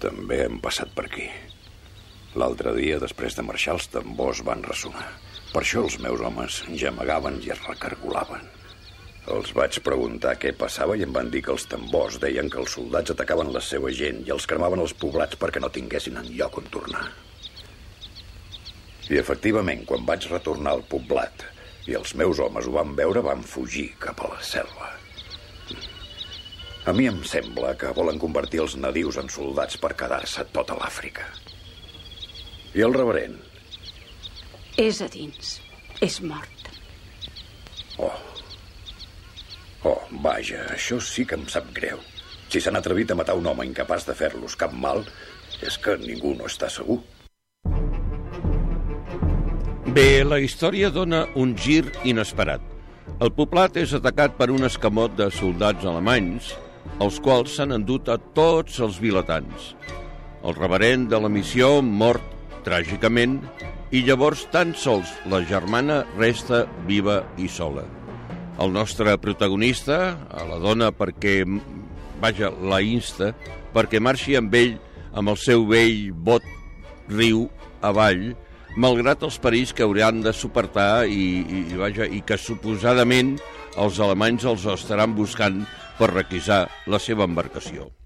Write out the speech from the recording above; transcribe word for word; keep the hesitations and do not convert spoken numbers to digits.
També hem passat per aquí. L'altre dia, després de marxar, els tambors van ressonar. Per això els meus homes gemegaven i es recargolaven. Els vaig preguntar què passava i em van dir que els tambors deien que els soldats atacaven la seva gent i els cremaven els poblats perquè no tinguessin enlloc on tornar. I efectivament, quan vaig retornar al poblat i els meus homes ho van veure, van fugir cap a la selva. A mi em sembla que volen convertir els nadius en soldats per quedar-se tota l'Àfrica. I el reverend? És a dins. És mort. Oh. Oh, vaja, això sí que em sap greu. Si s'han atrevit a matar un home incapaç de fer-los cap mal, és que ningú no està segur. Bé, la història dona un gir inesperat. El poblat és atacat per un escamot de soldats alemanys, els quals s'han endut a tots els vilatans. El reverend de la missió mort tràgicament, i llavors tan sols la germana resta viva i sola. El nostre protagonista a la dona perquè, vaja, la insta perquè marxi amb ell, amb el seu vell bot riu avall, malgrat els perills que hauran de suportar i, i, vaja, i que suposadament els alemanys els estaran buscant per requisar la seva embarcació.